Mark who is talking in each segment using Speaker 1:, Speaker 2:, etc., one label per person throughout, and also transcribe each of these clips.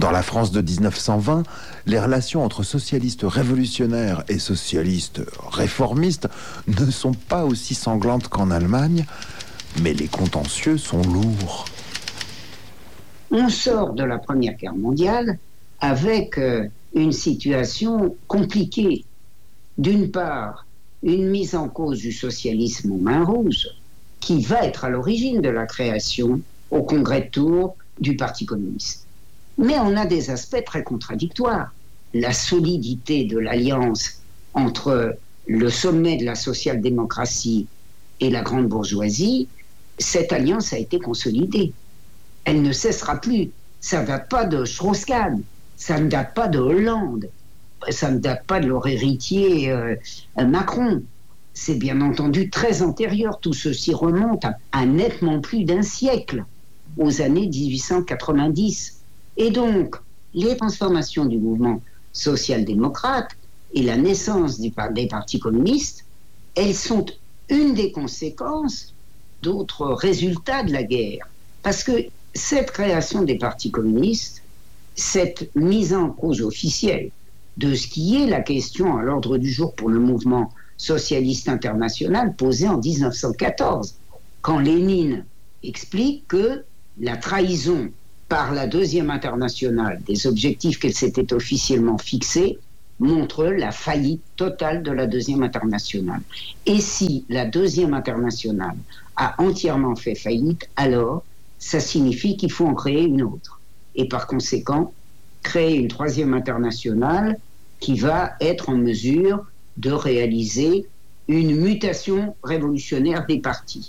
Speaker 1: Dans la France de 1920, les relations entre socialistes révolutionnaires et socialistes réformistes ne sont pas aussi sanglantes qu'en Allemagne, mais les contentieux sont lourds.
Speaker 2: On sort de la Première Guerre mondiale avec une situation compliquée. D'une part, une mise en cause du socialisme aux mains rouges, qui va être à l'origine de la création au Congrès de Tours du Parti communiste. Mais on a des aspects très contradictoires. La solidité de l'alliance entre le sommet de la social-démocratie et la grande bourgeoisie, cette alliance a été consolidée. Elle ne cessera plus. Ça ne date pas de Strauss-Kahn, ça ne date pas de Hollande, ça ne date pas de leur héritier Macron. C'est bien entendu très antérieur. Tout ceci remonte à nettement plus d'un siècle, aux années 1890. Et donc, les transformations du mouvement social-démocrate et la naissance des partis communistes, elles sont une des conséquences d'autres résultats de la guerre. Parce que cette création des partis communistes, cette mise en cause officielle de ce qui est la question à l'ordre du jour pour le mouvement socialiste international posée en 1914, quand Lénine explique que la trahison par la Deuxième Internationale des objectifs qu'elle s'était officiellement fixés montre la faillite totale de la Deuxième Internationale. Et si la Deuxième Internationale a entièrement fait faillite, alors ça signifie qu'il faut en créer une autre. Et par conséquent, créer une Troisième Internationale qui va être en mesure de réaliser une mutation révolutionnaire des partis.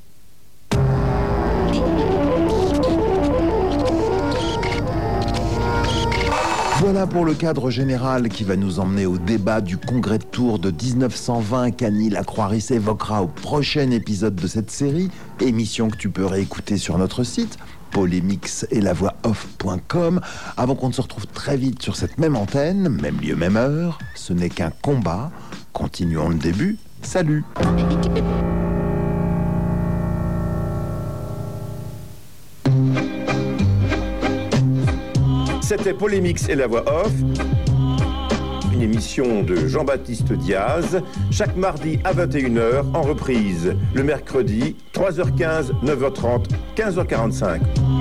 Speaker 1: Voilà pour le cadre général qui va nous emmener au débat du Congrès de Tours de 1920 qu'Annie Lacroix-Ris évoquera au prochain épisode de cette série, émission que tu peux réécouter sur notre site polémixetlavoixoff.com. Avant qu'on ne se retrouve très vite sur cette même antenne, même lieu, même heure, ce n'est qu'un combat. Continuons le début. Salut.
Speaker 3: C'était Polémix et la voix off, une émission de Jean-Baptiste Diaz, chaque mardi à 21h, en reprise le mercredi, 3h15, 9h30, 15h45.